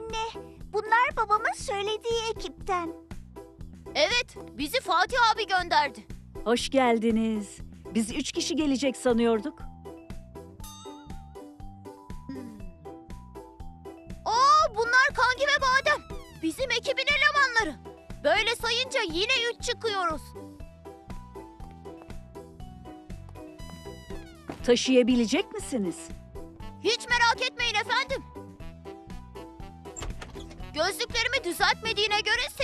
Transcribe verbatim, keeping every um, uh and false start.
Anne, bunlar babamın söylediği ekipten. Evet, bizi Fatih abi gönderdi. Hoş geldiniz. Biz üç kişi gelecek sanıyorduk. Oo, bunlar Kangi ve Badem. Bizim ekibin elemanları. Böyle sayınca yine üç çıkıyoruz. Taşıyabilecek misiniz? Hiç merak etmeyin efendim. Gözlüklerimi düzeltmediğine göre